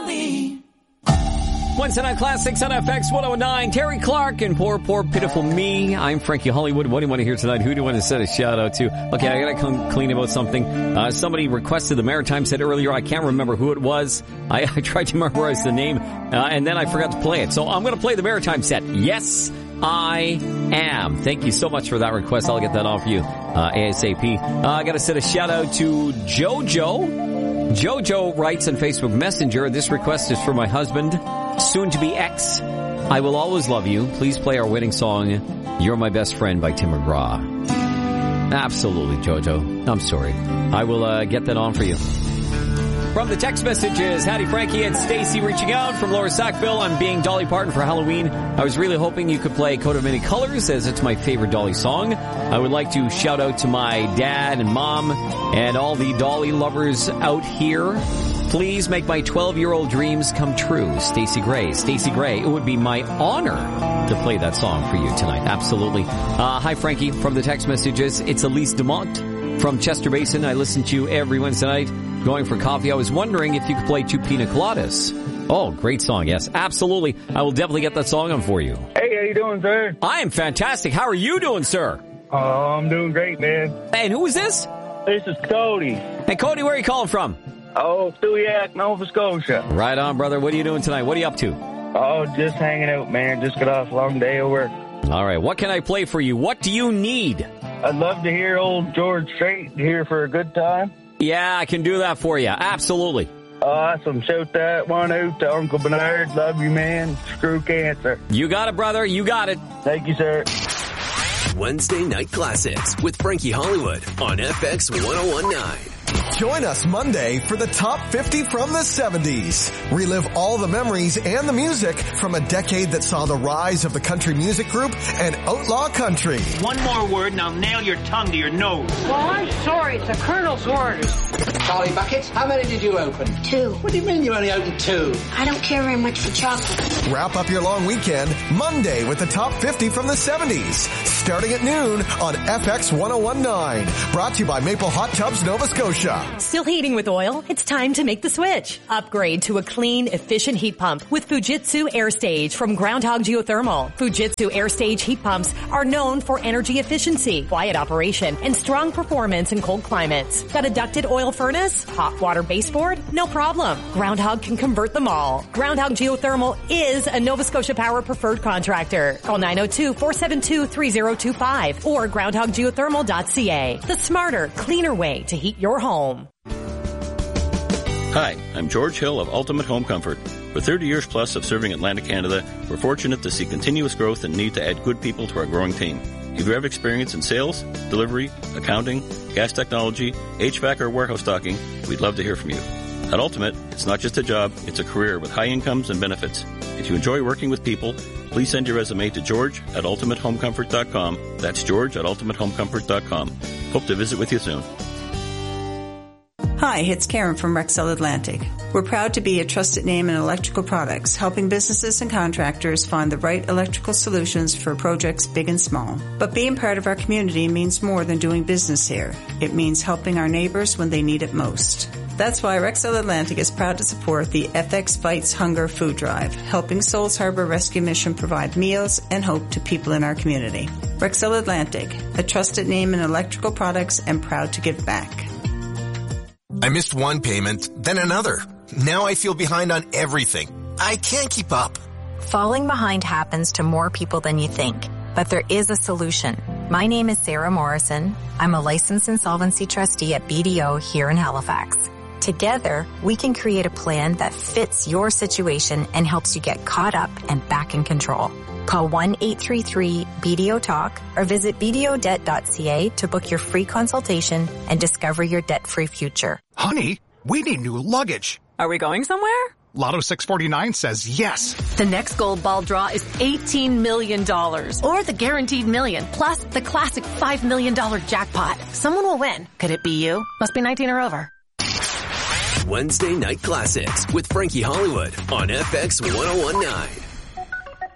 Holly. Wednesday Night Classics on FX 109. Terry Clark and Poor Pitiful Me. I'm Frankie Hollywood. What do you want to hear tonight? Who do you want to send a shout out to? Okay, I gotta come clean about something. Somebody requested the Maritime Set earlier. I can't remember who it was. I tried to memorize the name, and then I forgot to play it. So I'm gonna play the Maritime Set. Yes, I am. Thank you so much for that request. I'll get that off you ASAP. I gotta send a shout out to Jojo. Jojo writes on Facebook Messenger, this request is for my husband, soon-to-be ex. I will always love you. Please play our wedding song, You're My Best Friend by Tim McGraw. Absolutely, Jojo. I'm sorry. I will get that on for you. From the text messages, Hattie, Frankie, and Stacy reaching out from Lower Sackville. I'm being Dolly Parton for Halloween. I was really hoping you could play Coat of Many Colors, as it's my favorite Dolly song. I would like to shout out to my dad and mom and all the Dolly lovers out here. Please make my 12-year-old dreams come true. Stacy Gray. Stacy Gray, it would be my honor to play that song for you tonight. Absolutely. Hi, Frankie. From the text messages, it's Elise DeMont from Chester Basin. I listen to you every Wednesday night going for coffee. I was wondering if you could play Two Pina Coladas. Oh, great song. Yes, absolutely. I will definitely get that song on for you. Hey, how you doing, sir? I am fantastic. How are you doing, sir? Oh, I'm doing great, man. And who is this? This is Cody. Hey, Cody, where are you calling from? Oh, Stewiacke, Nova Scotia. Right on, brother. What are you doing tonight? What are you up to? Oh, just hanging out, man. Just got off a long day of work. All right. What can I play for you? What do you need? I'd love to hear old George Strait here for a good time. Yeah, I can do that for you. Absolutely. Awesome. Shout that one out to Uncle Bernard. Love you, man. Screw cancer. You got it, brother. You got it. Thank you, sir. Wednesday Night Classics with Frankie Hollywood on FX 1019. Join us Monday for the Top 50 from the 70s. Relive all the memories and the music from a decade that saw the rise of the country music group and outlaw country. One more word and I'll nail your tongue to your nose. Well, I'm sorry. It's the Colonel's orders. Charlie Bucket, how many did you open? 2. What do you mean you only opened 2? I don't care very much for chocolate. Wrap up your long weekend Monday with the Top 50 from the 70s. Starting at noon on FX 1019. Brought to you by Maple Hot Tubs, Nova Scotia. Still heating with oil? It's time to make the switch. Upgrade to a clean, efficient heat pump with Fujitsu AirStage from Groundhog Geothermal. Fujitsu AirStage heat pumps are known for energy efficiency, quiet operation, and strong performance in cold climates. Got a ducted oil furnace? Hot water baseboard? No problem. Groundhog can convert them all. Groundhog Geothermal is a Nova Scotia Power preferred contractor. Call 902-472-3025 or groundhoggeothermal.ca. The smarter, cleaner way to heat your home. Hi, I'm George Hill of Ultimate Home Comfort. For 30 years plus of serving Atlantic Canada, we're fortunate to see continuous growth and need to add good people to our growing team. If you have experience in sales, delivery, accounting, gas technology, HVAC, or warehouse stocking, we'd love to hear from you. At Ultimate, it's not just a job, it's a career with high incomes and benefits. If you enjoy working with people, please send your resume to george@ultimatehomecomfort.com. That's george@ultimatehomecomfort.com. Hope to visit with you soon. Hi, it's Karen from Rexel Atlantic. We're proud to be a trusted name in electrical products, helping businesses and contractors find the right electrical solutions for projects big and small. But being part of our community means more than doing business here. It means helping our neighbors when they need it most. That's why Rexel Atlantic is proud to support the FX Fights Hunger Food Drive, helping Souls Harbor Rescue Mission provide meals and hope to people in our community. Rexel Atlantic, a trusted name in electrical products and proud to give back. I missed one payment, then another. Now I feel behind on everything. I can't keep up. Falling behind happens to more people than you think, but there is a solution. My name is Sarah Morrison. I'm a licensed insolvency trustee at BDO here in Halifax. Together, we can create a plan that fits your situation and helps you get caught up and back in control. Call 1-833-BDO-TALK or visit bdodebt.ca to book your free consultation and discover your debt-free future. Honey, we need new luggage. Are we going somewhere? Lotto 649 says yes. The next gold ball draw is $18 million. Or the guaranteed million, plus the classic $5 million jackpot. Someone will win. Could it be you? Must be 19 or over. Wednesday Night Classics with Frankie Hollywood on FX 1019.